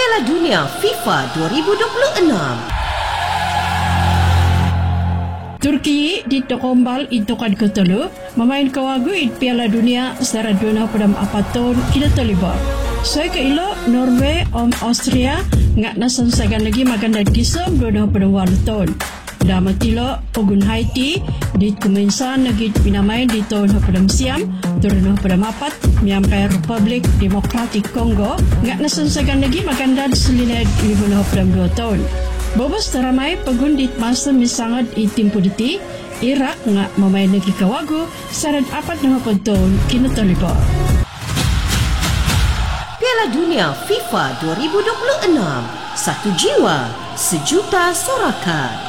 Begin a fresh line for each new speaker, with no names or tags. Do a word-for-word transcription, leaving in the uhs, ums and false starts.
Piala Dunia FIFA dua ribu dua puluh enam.
Turki di Tokombal itukan ketelu memain kawagu di Piala Dunia secara dua pada empat tahun kita terlibat. Saya ke ilo Norway om Austria nggak nasan sagan lagi makan dari kisam dua pada walu tahun. Dah matilo pogun Haiti di kumensan lagi pinamain di tahun pada siam turun pada mapat miampai Republik Demokratik Kongo nggak nasan sagan lagi makan dari selinai lima pada dua tahun. Bobos teramai pegundit masa misangat itim puditi Irak ngak memain lagi kawagu saran apat nama penton kini terlibat.
Piala Dunia FIFA dua ribu dua puluh enam. Satu jiwa, sejuta sorakan.